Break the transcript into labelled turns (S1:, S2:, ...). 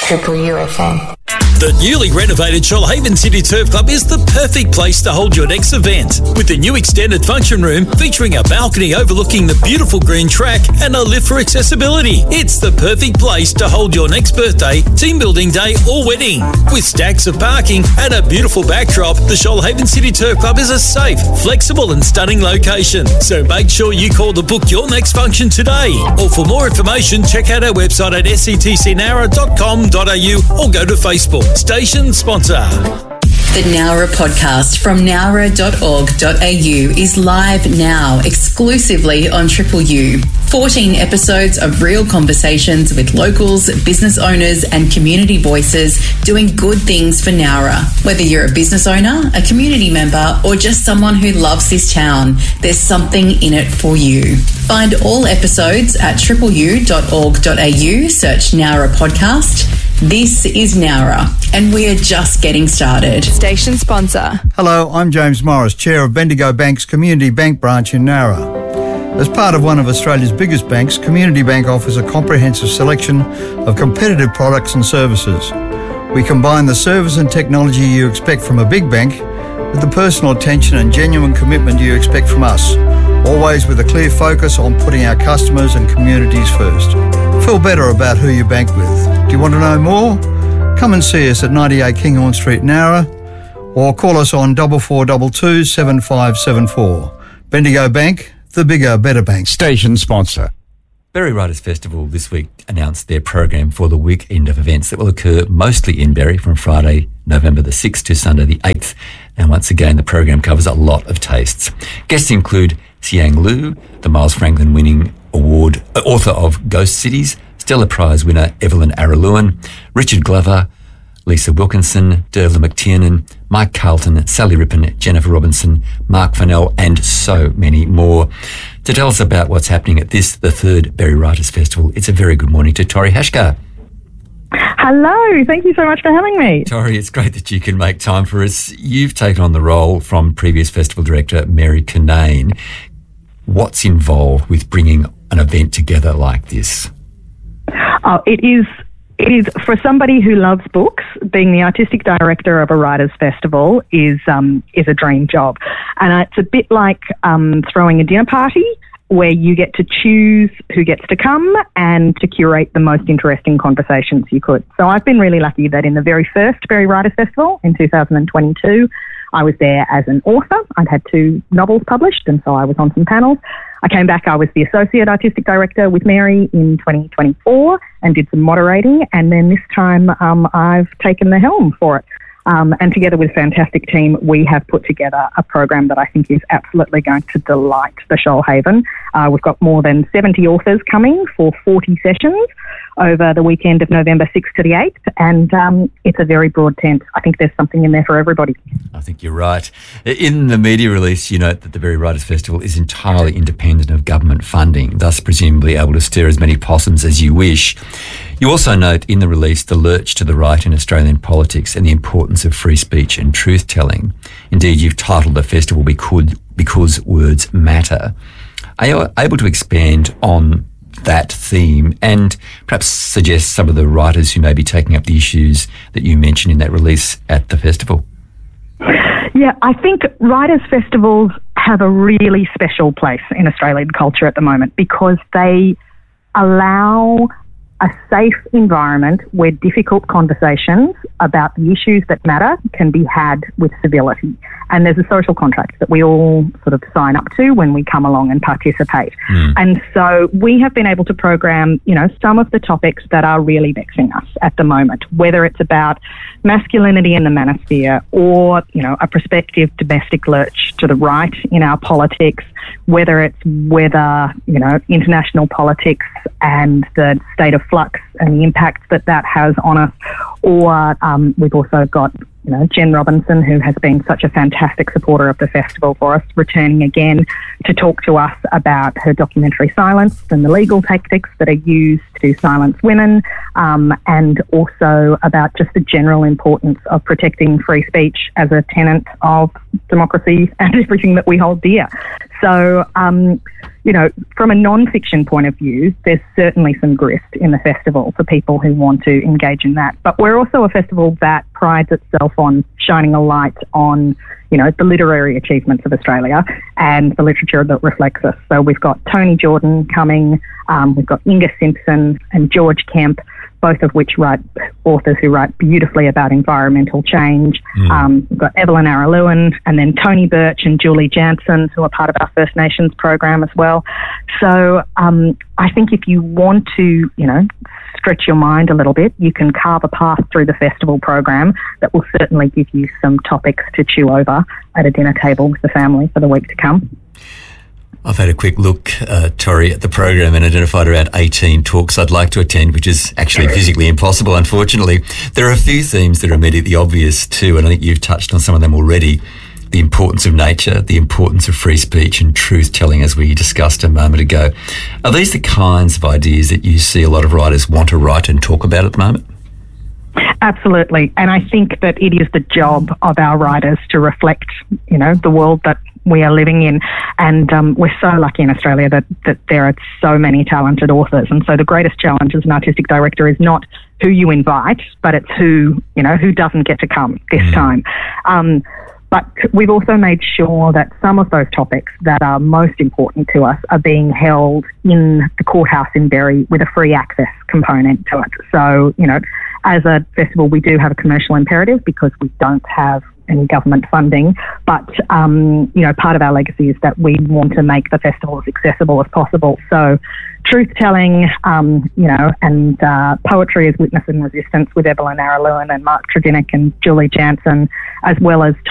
S1: Triple UFM.
S2: The newly renovated Shoalhaven City Turf Club is the perfect place to hold your next event. With the new extended function room featuring a balcony overlooking the beautiful green track and a lift for accessibility. It's the perfect place to hold your next birthday, team building day or wedding. With stacks of parking and a beautiful backdrop, the Shoalhaven City Turf Club is a safe, flexible and stunning location. So make sure you call to book your next function today. Or for more information, check out our website at sctcnowra.com.au or go to Facebook. Station sponsor.
S3: The Nowra podcast from nowra.org.au is live now, exclusively on Triple U. 14 episodes of real conversations with locals, business owners and community voices doing good things for Nowra. Whether you're a business owner, a community member or just someone who loves this town, there's something in it for you. Find all episodes at tripleu.org.au, search Nowra podcast. This is Nowra, and we are just getting started.
S4: Station sponsor.
S5: Hello, I'm James Morris, Chair of Bendigo Bank's Community Bank branch in Nowra. As part of one of Australia's biggest banks, Community Bank offers a comprehensive selection of competitive products and services. We combine the service and technology you expect from a big bank with the personal attention and genuine commitment you expect from us, always with a clear focus on putting our customers and communities first. Feel better about who you bank with. Do you want to know more? Come and see us at 98 Kinghorn Street, Nowra, or call us on 4422 7574. Bendigo Bank, the bigger, better bank.
S6: Station sponsor.
S7: Berry Writers Festival this week announced their program for the weekend of events that will occur mostly in Berry from Friday, November the 6th to Sunday the 8th. And once again, the program covers a lot of tastes. Guests include Xiang Lu, the Miles Franklin winning award author of Ghost Cities, Stella Prize winner Evelyn Araluen, Richard Glover, Lisa Wilkinson, Dervla McTiernan, Mike Carlton, Sally Rippon, Jennifer Robinson, Mark Fennell, and so many more. To tell us about what's happening at this, the third Berry Writers Festival, it's a very good morning to Tori Hashkar.
S8: Hello, thank you so much for having me.
S7: Tori, it's great that you can make time for us. You've taken on the role from previous festival director Mary Kinane. What's involved with bringing an event together like this?
S8: It is for somebody who loves books. Being the artistic director of a writers' festival is a dream job, and it's a bit like throwing a dinner party where you get to choose who gets to come and to curate the most interesting conversations you could. So I've been really lucky that in the very first Berry Writers Festival in 2022, I was there as an author. I'd had 2 novels published, and so I was on some panels. I came back, I was the Associate Artistic Director with Mary in 2024 and did some moderating, and then this time I've taken the helm for it. And together with a fantastic team, we have put together a program that I think is absolutely going to delight the Shoalhaven. We've got more than 70 authors coming for 40 sessions over the weekend of November 6th to the 8th, and it's a very broad tent. I think there's something in there for everybody.
S7: I think you're right. In the media release, you note that the Berry Writers Festival is entirely independent of government funding, thus presumably able to stir as many possums as you wish. You also note in the release the lurch to the right in Australian politics and the importance of free speech and truth-telling. Indeed, you've titled the festival Because Words Matter. Are you able to expand on that theme and perhaps suggest some of the writers who may be taking up the issues that you mentioned in that release at the festival?
S8: Yeah, I think writers' festivals have a really special place in Australian culture at the moment because they allow a safe environment where difficult conversations about the issues that matter can be had with civility. And there's a social contract that we all sort of sign up to when we come along and participate. And so we have been able to program, some of the topics that are really vexing us at the moment, whether it's about masculinity in the manosphere or, a prospective domestic lurch to the right in our politics, whether it's international politics and the state of flux and the impact that has on us, or we've also got Jen Robinson, who has been such a fantastic supporter of the festival for us, returning again to talk to us about her documentary Silence and the legal tactics that are used to silence women. and also about just the general importance of protecting free speech as a tenet of democracy and everything that we hold dear. So, from a non-fiction point of view, there's certainly some grist in the festival for people who want to engage in that. But we're also a festival that prides itself on shining a light on, the literary achievements of Australia and the literature that reflects us. So we've got Tony Jordan coming, we've got Inga Simpson and George Kemp, both of which authors who write beautifully about environmental change. We've got Evelyn Araluen and then Tony Birch and Julie Jansen, who are part of our First Nations program as well. So I think if you want to, stretch your mind a little bit, you can carve a path through the festival program that will certainly give you some topics to chew over at a dinner table with the family for the week to come.
S7: I've had a quick look, Tori, at the program and identified around 18 talks I'd like to attend, which is actually physically impossible, unfortunately. There are a few themes that are immediately obvious too, and I think you've touched on some of them already. The importance of nature, the importance of free speech and truth-telling, as we discussed a moment ago. Are these the kinds of ideas that you see a lot of writers want to write and talk about at the moment?
S8: Absolutely. And I think that it is the job of our writers to reflect, the world that we are living in. And we're so lucky in Australia that there are so many talented authors. And so the greatest challenge as an artistic director is not who you invite, but it's who doesn't get to come this time. But we've also made sure that some of those topics that are most important to us are being held in the courthouse in Berry with a free access component to it. So, as a festival, we do have a commercial imperative because we don't have any government funding. But, part of our legacy is that we want to make the festival as accessible as possible. So truth-telling, and poetry as witness and resistance with Evelyn Araluen and Mark Tredinnick and Julie Jansen, as well as